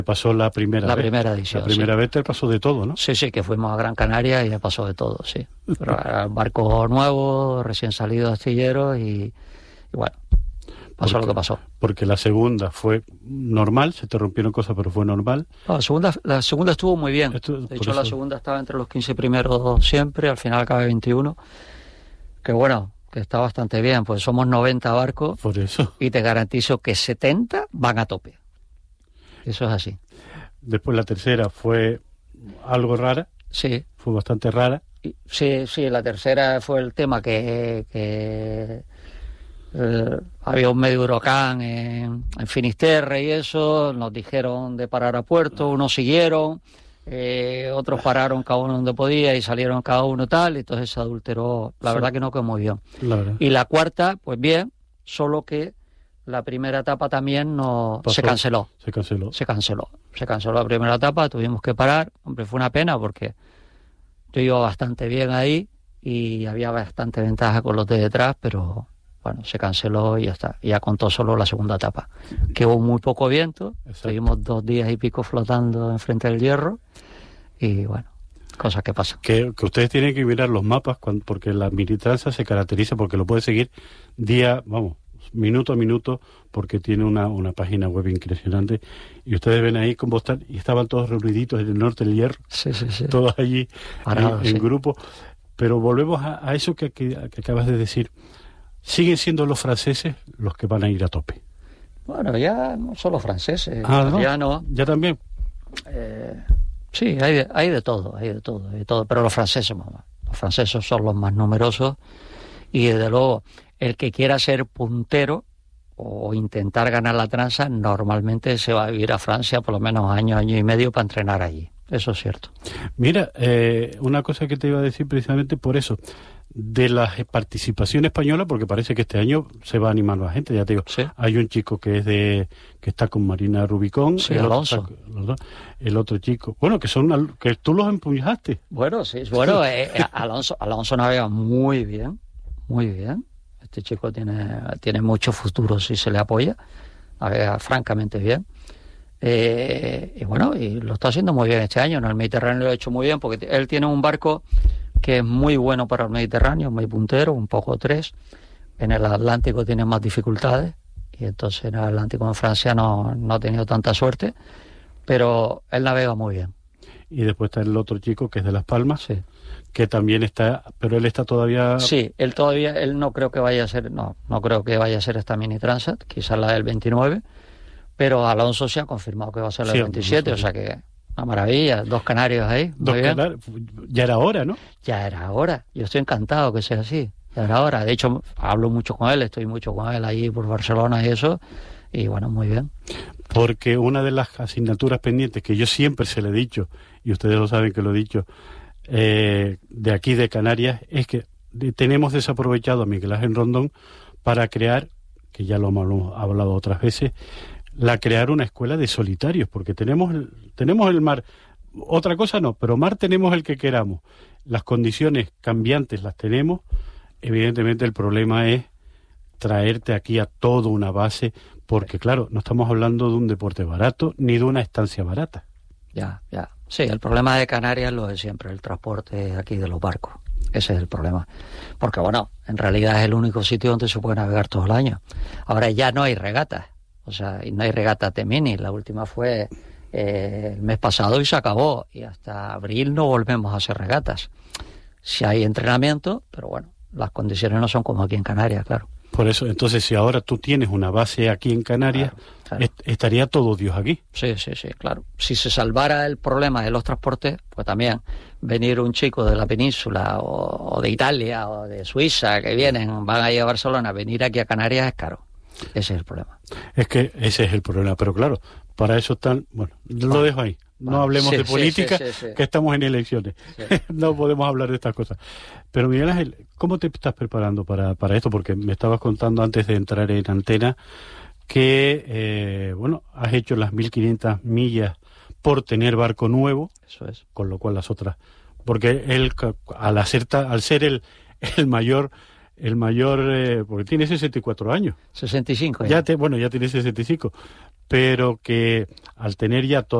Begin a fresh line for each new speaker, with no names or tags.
Pasó la primera vez.
Primera edición.
La primera
sí.
vez te pasó de todo, ¿no?
Sí, que fuimos a Gran Canaria y me pasó de todo, sí. Pero era un barco nuevo, recién salido de astillero y bueno, pasó lo que pasó.
Porque la segunda fue normal, se te rompieron cosas, pero fue normal.
No, la segunda estuvo muy bien. De hecho, la segunda estaba entre los 15 primeros siempre, al final acabé 21. Que bueno, que está bastante bien, pues somos 90 barcos.
Por eso.
Y te garantizo que 70 van a tope. Eso es así.
Después la tercera fue algo rara.
Sí.
Fue bastante rara.
Sí, la tercera fue el tema que había un medio huracán en Finisterre y eso, nos dijeron de parar a puerto, unos siguieron, otros pararon cada uno donde podía y salieron cada uno tal, y entonces se adulteró. La verdad que no quedó muy bien. Y la cuarta, pues bien, solo que la primera etapa también se canceló. Se canceló la primera etapa, tuvimos que parar. Hombre, fue una pena porque yo iba bastante bien ahí y había bastante ventaja con los de detrás, pero bueno, se canceló y ya está. Ya contó solo la segunda etapa, que hubo muy poco viento. Estuvimos 2 días y pico flotando enfrente del hierro y bueno, cosas que pasan.
Que ustedes tienen que mirar los mapas porque la Minitransa se caracteriza porque lo puede seguir minuto a minuto, porque tiene una página web impresionante, y ustedes ven ahí cómo están, y estaban todos reuniditos en el norte del hierro, todos allí en grupo. Pero volvemos a eso que acabas de decir. ¿Siguen siendo los franceses los que van a ir a tope?
Bueno, ya no solo franceses,
¿no?
ya no.
¿Ya también?
Sí, hay de todo, pero los franceses son los más numerosos, y desde luego el que quiera ser puntero o intentar ganar la transa normalmente se va a vivir a Francia por lo menos año y medio para entrenar allí. Eso es cierto.
Mira, una cosa que te iba a decir precisamente por eso, de la participación española, porque parece que este año se va animando la gente, ya te digo.
¿Sí?
Hay un chico que está con Marina Rubicón,
sí, Alonso.
El otro chico, bueno, que tú los empujaste.
Bueno, sí, Alonso navega muy bien. Este chico tiene mucho futuro si se le apoya, navega francamente bien. Y bueno, y lo está haciendo muy bien este año. En el Mediterráneo lo ha hecho muy bien porque él tiene un barco que es muy bueno para el Mediterráneo, muy puntero, un poco 3. En el Atlántico tiene más dificultades y entonces en el Atlántico en Francia no ha tenido tanta suerte, pero él navega muy bien. Y
después está el otro chico que es de Las Palmas,
sí,
que también está, pero él está todavía...
Sí, él no creo que vaya a ser, no creo que vaya a ser esta Mini Transat, quizás la del 29, pero Alonso se ha confirmado que va a ser la del 27, Alonso, o sea que una maravilla, 2 canarios ahí, muy bien.
Ya era hora, ¿no?
Ya era hora, yo estoy encantado que sea así, ya era hora. De hecho, hablo mucho con él, estoy mucho con él ahí por Barcelona y eso, y bueno, muy bien.
Porque una de las asignaturas pendientes que yo siempre se le he dicho, y ustedes lo saben que lo he dicho, de aquí de Canarias, es que tenemos desaprovechado a Miguel Ángel Rondón para crear, que ya lo hemos hablado otras veces, crear una escuela de solitarios, porque tenemos el mar, otra cosa no, pero mar tenemos el que queramos, las condiciones cambiantes las tenemos, evidentemente el problema es traerte aquí a toda una base, porque claro, no estamos hablando de un deporte barato, ni de una estancia barata.
Ya. Sí, el problema de Canarias es lo de siempre, el transporte aquí de los barcos. Ese es el problema. Porque bueno, en realidad es el único sitio donde se puede navegar todo el año. Ahora ya no hay regatas. O sea, no hay regatas de mini. La última fue el mes pasado y se acabó. Y hasta abril no volvemos a hacer regatas. Sí hay entrenamiento, pero bueno, las condiciones no son como aquí en Canarias, claro.
Por eso, entonces, si ahora tú tienes una base aquí en Canarias, claro. Estaría todo Dios aquí.
Sí, claro. Si se salvara el problema de los transportes, pues también venir un chico de la península o de Italia o de Suiza que van a ir a Barcelona, venir aquí a Canarias es caro. Ese es el problema.
Es que ese es el problema, pero claro, para eso están... Bueno, lo dejo ahí. No hablemos de política, que estamos en elecciones. Sí. No podemos hablar de estas cosas. Pero Miguel Ángel, ¿cómo te estás preparando para esto? Porque me estabas contando antes de entrar en antena que, has hecho las 1.500 millas por tener barco nuevo.
Eso es.
Con lo cual las otras... Porque él, al ser el mayor... porque tiene 64 años.
65.
Ya tiene 65. pero que al tener ya